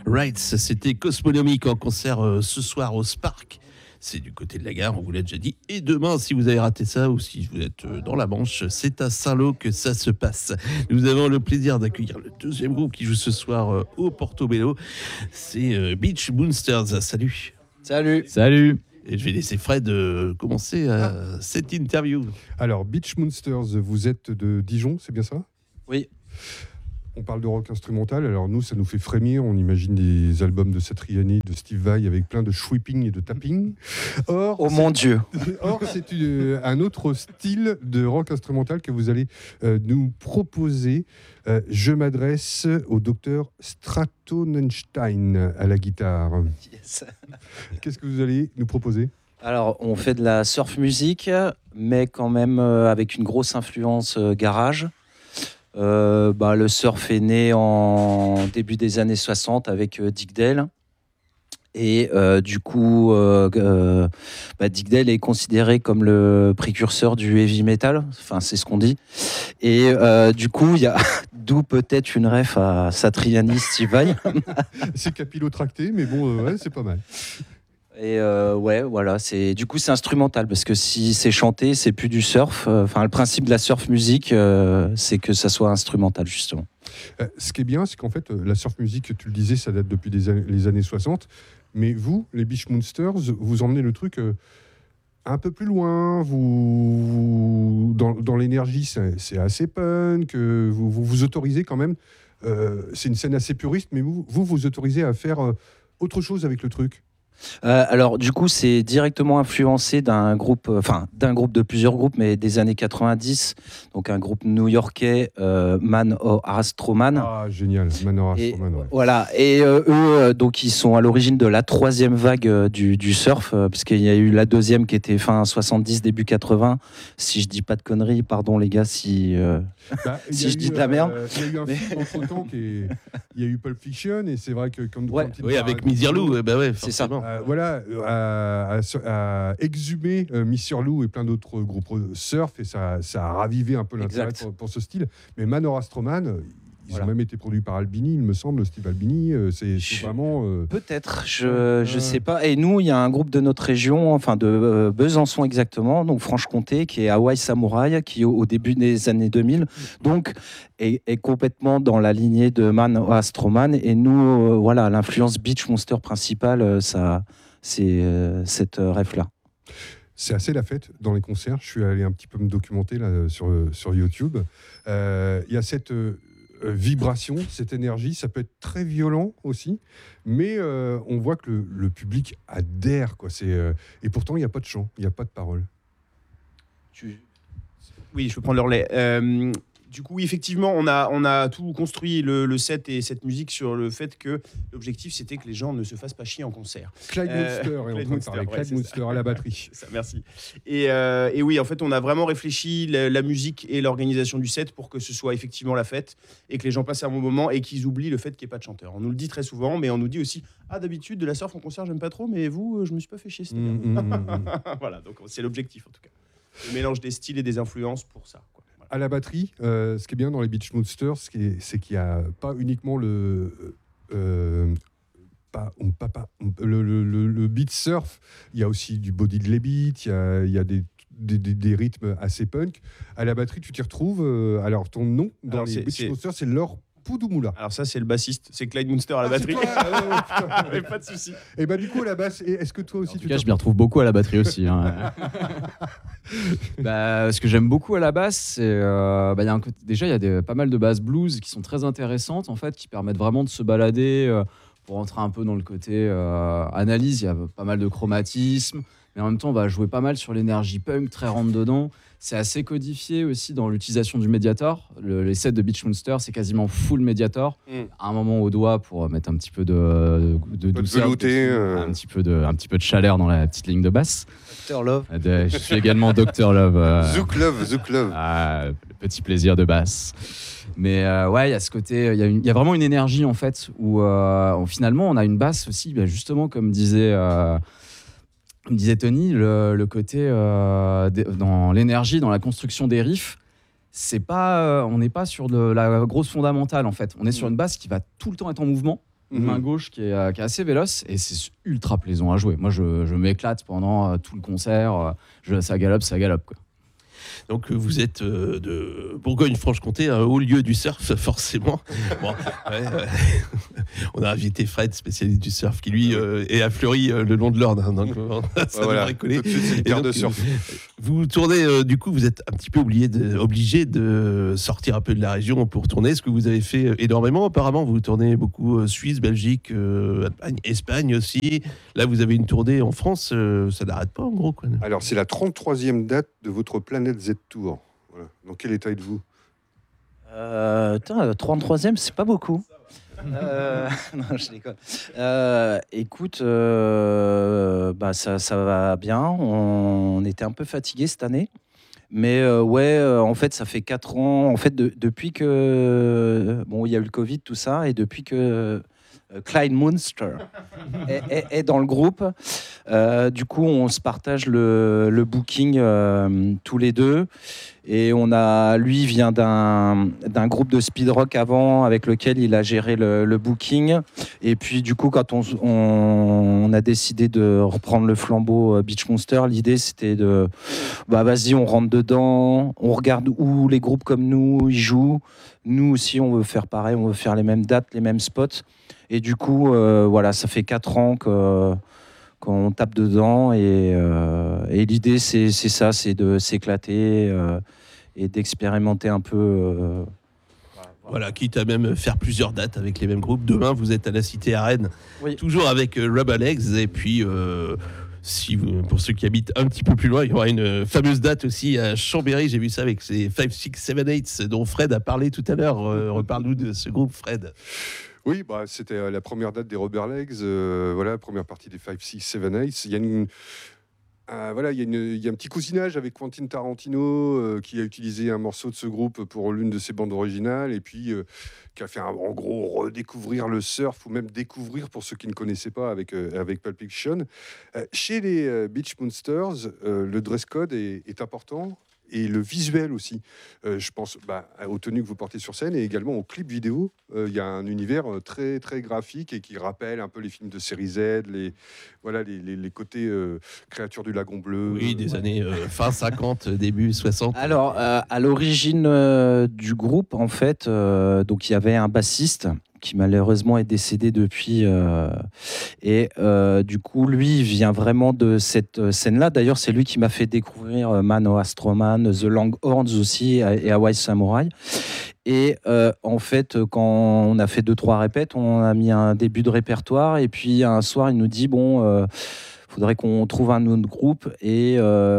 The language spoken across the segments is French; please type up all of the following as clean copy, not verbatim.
Rights, c'était Cosmonomique en concert ce soir au Spark. C'est du côté de la gare, on vous l'a déjà dit. Et demain, si vous avez raté ça ou si vous êtes dans la Manche, c'est à Saint-Lô que ça se passe. Nous avons le plaisir d'accueillir le deuxième groupe qui joue ce soir au Portobello. C'est Beach Monsters. Salut. Salut. Salut. Et je vais laisser Fred commencer cette interview. Alors, Beach Monsters, vous êtes de Dijon, c'est bien ça ? Oui. On parle de rock instrumental, alors nous, ça nous fait frémir. On imagine des albums de Satriani, de Steve Vai avec plein de sweeping et de tapping. Or, mon Dieu. Or, c'est un autre style de rock instrumental que vous allez nous proposer. Je m'adresse au docteur Stratonenstein à la guitare. Yes. Qu'est-ce que vous allez nous proposer ? Alors, on fait de la surf music, mais quand même avec une grosse influence garage. Le surf est né en début des années 60 avec Dick Dale. Et du coup, Dick Dale est considéré comme le précurseur du heavy metal. Enfin, c'est ce qu'on dit. Et du coup, il y a d'où peut-être une ref à Satriani, Steve Vai. C'est capillotracté, mais bon, ouais, c'est pas mal. Et voilà, c'est instrumental parce que si c'est chanté, c'est plus du surf. Le principe de la surf music, c'est que ça soit instrumental justement. Ce qui est bien, c'est qu'en fait, la surf music, tu le disais, ça date depuis les années 60. Mais vous, les Beach Monsters, vous emmenez le truc un peu plus loin. Vous dans l'énergie, c'est assez punk. Vous autorisez quand même. C'est une scène assez puriste, mais vous autorisez à faire autre chose avec le truc. Alors du coup c'est directement influencé d'un groupe de plusieurs groupes mais des années 90, donc un groupe new-yorkais, Man or Astroman. Ah génial, Man or Astroman. Ouais. Voilà, et eux donc ils sont à l'origine de la troisième vague du surf, parce qu'il y a eu la deuxième qui était fin 70 début 80, si je dis pas de conneries, pardon les gars si je dis de la merde. Il y a eu un film entre-temps il y a eu Pulp Fiction, et c'est vrai que Oui, avec Mizirlou, c'est ça. A exhumé Mr. Lou et plein d'autres groupes surf, et ça a ravivé un peu l'intérêt pour ce style. Mais Man or Astroman, ils ont même été produits par Albini, il me semble, Steve Albini. C'est vraiment... Peut-être, je sais pas. Et nous, il y a un groupe de notre région, enfin de Besançon exactement, donc Franche-Comté, qui est Hawaii Samurai, qui au début des années 2000, donc est complètement dans la lignée de Man or Astroman. Et nous, l'influence Beach Monster principale, c'est cette ref-là. C'est assez la fête dans les concerts. Je suis allé un petit peu me documenter là, sur YouTube. Il y a cette... vibration, cette énergie, ça peut être très violent aussi, mais on voit que le public adhère, quoi. Et pourtant il n'y a pas de chant, il n'y a pas de parole. Oui, je peux prendre le relais. Du coup, effectivement, on a tout construit le set et cette musique sur le fait que l'objectif, c'était que les gens ne se fassent pas chier en concert. Clyde Monster est en train de parler. Clyde Monster à la batterie. Ça, merci. Et oui, en fait, on a vraiment réfléchi la musique et l'organisation du set pour que ce soit effectivement la fête et que les gens passent un bon moment et qu'ils oublient le fait qu'il n'y ait pas de chanteur. On nous le dit très souvent, mais on nous dit aussi d'habitude, de la surf en concert, j'aime pas trop, mais vous, je me suis pas fait chier. C'était bien. Voilà, donc c'est l'objectif en tout cas. Le mélange des styles et des influences pour ça, quoi. À la batterie, ce qui est bien dans les Beach Monsters, c'est qu'il n'y a pas uniquement le beat surf, il y a aussi du body de beat, il y a des rythmes assez punk. À la batterie, tu t'y retrouves. Alors, ton nom dans les Beach Monsters, c'est Laure Poudoumula. Alors ça, c'est le bassiste, c'est Clyde Monster à la batterie. Mais pas de souci. Et du coup, à la basse, est-ce que toi aussi en tout cas, je m'y retrouve beaucoup à la batterie aussi. Hein. Ce que j'aime beaucoup à la basse, c'est déjà il y a pas mal de basses blues qui sont très intéressantes en fait, qui permettent vraiment de se balader pour rentrer un peu dans le côté analyse. Il y a pas mal de chromatisme, mais en même temps, on va jouer pas mal sur l'énergie punk, très rentre dedans. C'est assez codifié aussi dans l'utilisation du Mediator. Les sets de Beach Monster, c'est quasiment full Mediator. À un moment au doigt pour mettre un petit peu de douceur, un petit peu de chaleur dans la petite ligne de basse. Dr Love. Je suis également Dr Love. Zouk Love. Le petit plaisir de basse. Mais il y a ce côté, il y a vraiment une énergie en fait où finalement on a une basse aussi, justement comme disait Tony, le côté dans l'énergie, dans la construction des riffs, on n'est pas sur de la grosse fondamentale en fait. On est sur une basse qui va tout le temps être en mouvement. une main gauche qui est assez véloce et c'est ultra plaisant à jouer. Moi, je m'éclate pendant tout le concert. Ça galope, quoi. Donc vous êtes de Bourgogne-Franche-Comté, un haut lieu du surf, forcément. Bon, on a invité Fred, spécialiste du surf, qui lui est à Fleury le long de l'Orne. Hein, donc ça devrait coller. Tout de suite, c'est une paire de surf. Vous tournez, du coup, vous êtes un petit peu obligé de sortir un peu de la région pour tourner. Ce que vous avez fait énormément. Apparemment, vous tournez beaucoup Suisse, Belgique, Espagne aussi. Là, vous avez une tournée en France. Ça n'arrête pas, en gros, quoi. Alors, c'est la 33e date de votre Planète Z Tour. Voilà. Dans quel état êtes-vous ? 33e, c'est pas beaucoup. Non, je déconne. Écoute, ça va bien. On était un peu fatigué cette année. Mais en fait, ça fait 4 ans. En fait, depuis que... Bon, il y a eu le Covid, tout ça. Et depuis que Clyde Munster est dans le groupe, du coup, on se partage le booking tous les deux. Et lui vient d'un groupe de speed rock avant avec lequel il a géré le booking. Et puis du coup, quand on a décidé de reprendre le flambeau Beach Monster, l'idée c'était vas-y, on rentre dedans, on regarde où les groupes comme nous ils jouent. Nous aussi, on veut faire pareil, on veut faire les mêmes dates, les mêmes spots. Et du coup, ça fait 4 ans qu'on tape dedans et l'idée c'est ça, c'est de s'éclater et d'expérimenter un peu. Voilà, quitte à même faire plusieurs dates avec les mêmes groupes. Demain, vous êtes à la Cité à Rennes, oui. Toujours avec Rubber Legs. Et puis, pour ceux qui habitent un petit peu plus loin, il y aura une fameuse date aussi à Chambéry. J'ai vu ça avec ces 5, 6, 7, 8 dont Fred a parlé tout à l'heure. Reparle-nous de ce groupe, Fred. Oui, c'était la première date des Rubber Legs, la première partie des 5, 6, 7, 8. Il y a il y a un petit cousinage avec Quentin Tarantino qui a utilisé un morceau de ce groupe pour l'une de ses bandes originales et puis qui a fait en gros redécouvrir le surf ou même découvrir pour ceux qui ne connaissaient pas avec Pulp Fiction. Chez les Beach Monsters, le dress code est important. Et le visuel aussi. Je pense aux tenues que vous portez sur scène et également aux clips vidéo. Il y a un univers très, très graphique et qui rappelle un peu les films de série Z, les côtés créatures du lagon bleu. Oui, des années fin 50, début 60. Alors, à l'origine du groupe, en fait, donc il y avait un bassiste qui malheureusement est décédé depuis. Du coup, lui, il vient vraiment de cette scène-là. D'ailleurs, c'est lui qui m'a fait découvrir Man o' Astroman, The Longhorns aussi et Hawaii Samurai. Et en fait, quand on a fait 2-3 répètes, on a mis un début de répertoire. Et puis, un soir, il nous dit, faudrait qu'on trouve un autre groupe. Et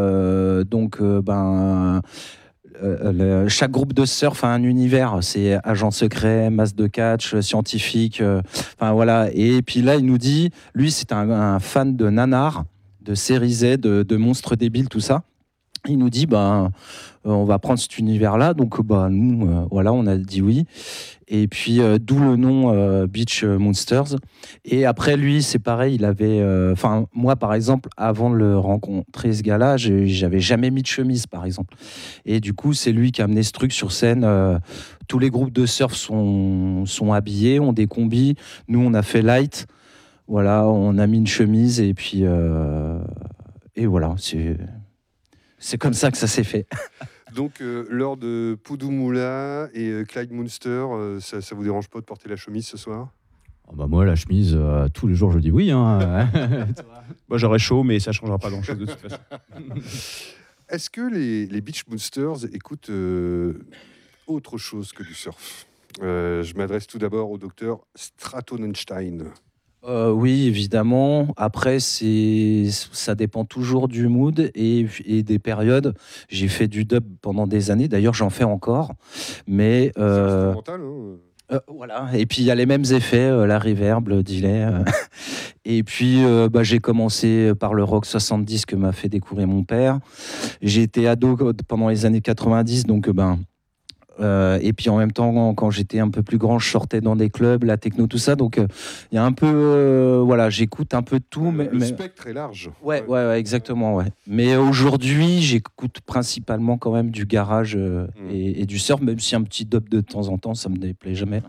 chaque groupe de surf a un univers, c'est agent secret, masse de catch, scientifique, et puis là il nous dit, lui c'est un fan de nanar, de série Z, de monstres débiles, tout ça. Il nous dit on va prendre cet univers là, donc nous on a dit oui. Et puis d'où le nom Beach Monsters. Et après lui c'est pareil, il avait moi par exemple avant de le rencontrer ce gars-là, j'avais jamais mis de chemise par exemple. Et du coup c'est lui qui a amené ce truc sur scène. Tous les groupes de surf sont habillés, ont des combis. Nous on a fait light. Voilà, on a mis une chemise et puis voilà, c'est comme ça que ça s'est fait. Donc, lors de Poudoumoula et Clyde Munster, ça vous dérange pas de porter la chemise ce soir ? Moi, la chemise, tous les jours, je dis oui. Hein. Moi, j'aurais chaud, mais ça changera pas grand-chose de toute façon. Est-ce que les Beach Monsters écoutent autre chose que du surf ? Je m'adresse tout d'abord au docteur Stratonenstein. Oui, évidemment. Après, ça dépend toujours du mood et des périodes. J'ai fait du dub pendant des années. D'ailleurs, j'en fais encore. Mais C'est instrumental, hein. voilà. Et puis il y a les mêmes effets, la reverb, le delay. Et puis j'ai commencé par le rock 70 que m'a fait découvrir mon père. J'ai été ado pendant les années 90, donc et puis en même temps, quand j'étais un peu plus grand, je sortais dans des clubs, la techno, tout ça. Donc il y a un peu, j'écoute un peu de tout. Le spectre est large. Ouais, exactement. Ouais. Mais aujourd'hui, j'écoute principalement quand même du garage et du surf, même si un petit dub de temps en temps, ça me déplaît jamais.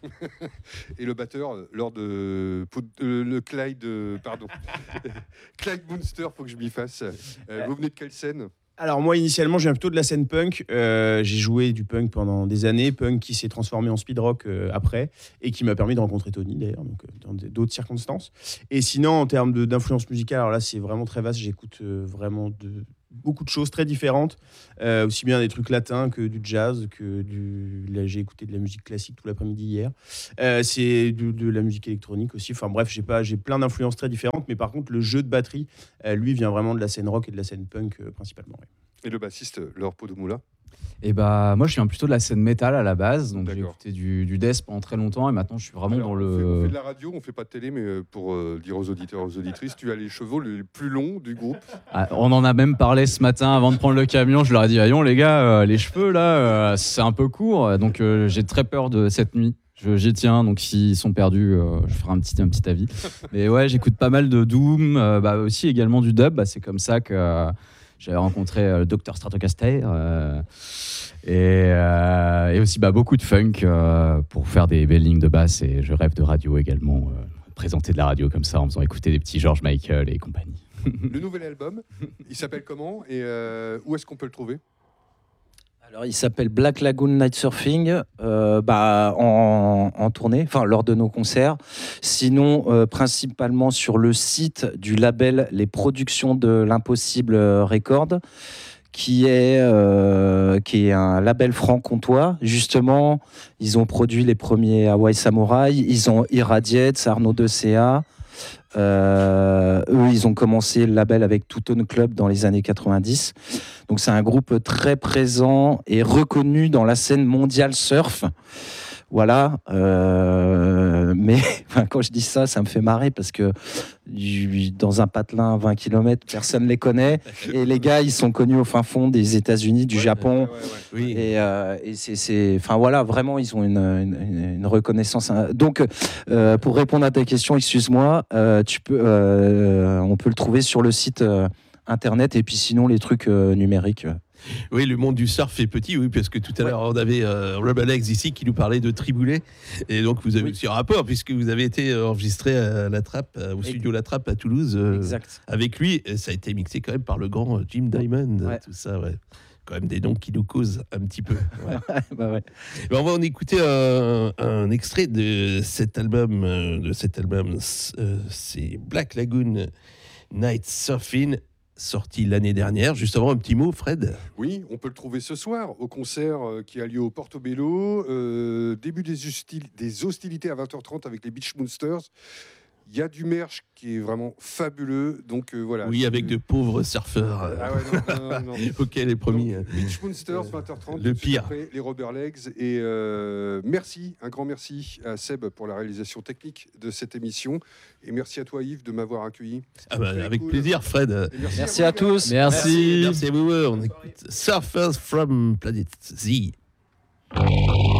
Et le batteur, lors de le Clyde, pardon, Clyde Moonster, faut que je m'y fasse. Vous venez de quelle scène? Alors moi initialement je viens plutôt de la scène punk, j'ai joué du punk pendant des années, punk qui s'est transformé en speed rock après et qui m'a permis de rencontrer Tony d'ailleurs, donc dans d'autres circonstances. Et sinon en termes d'influence musicale, alors là c'est vraiment très vaste, j'écoute vraiment beaucoup de choses très différentes, aussi bien des trucs latins que du jazz, là j'ai écouté de la musique classique tout l'après-midi hier, c'est de la musique électronique aussi, enfin bref j'ai plein d'influences très différentes, mais par contre le jeu de batterie, lui vient vraiment de la scène rock et de la scène punk principalement. Ouais. Et le bassiste, Laure Podomoula? Et bah moi je viens plutôt de la scène métal à la base, donc j'ai D'accord. écouté du death pendant très longtemps et maintenant je suis vraiment Alors, dans on fait le... de la radio, on fait pas de télé, mais pour dire aux auditeurs, aux auditrices, tu as les chevaux les plus longs du groupe. Ah, on en a même parlé ce matin avant de prendre le camion, je leur ai dit voyons les gars, les cheveux là c'est un peu court, donc j'ai très peur de cette nuit. J'y tiens, donc s'ils sont perdus, je ferai un petit avis. Mais ouais, j'écoute pas mal de Doom, aussi également du dub, c'est comme ça que... j'avais rencontré le Dr Stratocaster et aussi beaucoup de funk pour faire des belles lignes de basse. Et je rêve de radio également, présenter de la radio comme ça en faisant écouter des petits George Michael et compagnie. Le nouvel album, il s'appelle comment et où est-ce qu'on peut le trouver? Alors, il s'appelle Black Lagoon Night Surfing, en tournée, enfin lors de nos concerts. Sinon, principalement sur le site du label Les Productions de l'Impossible Records, qui est un label franc-comtois. Justement, ils ont produit les premiers Hawaii Samurai, ils ont Irradiates, Arnaud de CA. Eux, ils ont commencé le label avec Two Tone Club dans les années 90. Donc c'est un groupe très présent et reconnu dans la scène mondiale surf. Voilà. Mais quand je dis ça, ça me fait marrer parce que dans un patelin 20 km, personne ne les connaît. Et les gars, ils sont connus au fin fond des États-Unis, du Japon. Oui. Et enfin voilà, vraiment, ils ont une reconnaissance. Donc, pour répondre à ta question, excuse-moi, on peut le trouver sur le site internet et puis sinon les trucs numériques. Oui, le monde du surf est petit, oui, parce que tout à l'heure, on avait Rebel X ici qui nous parlait de Triboulet. Et donc, vous avez aussi un rapport, puisque vous avez été enregistré à La Trappe, au studio La Trappe à Toulouse, Exact. avec lui. Et ça a été mixé quand même par le grand Jim Diamond, tout ça, ouais. Quand même des noms qui nous causent un petit peu. Ouais. Ouais. On va en écouter un extrait de cet album. C'est Black Lagoon Night Surfing, sorti l'année dernière. Juste avant, un petit mot, Fred. Oui, on peut le trouver ce soir au concert qui a lieu au Portobello. Début des hostilités à 20h30 avec les Beach Monsters. Il y a du merch qui est vraiment fabuleux. Donc voilà. Oui, avec de pauvres surfeurs. Ah ouais, non. Ok, les premiers. Donc, Beach Monsters, 20h30. Le pire. Après, les Rubber Legs. Et merci, un grand merci à Seb pour la réalisation technique de cette émission. Et merci à toi, Yves, de m'avoir accueilli. Avec plaisir, Fred. Et Merci à tous. Merci. Merci à vous. On écoute Surfers from Planet Z.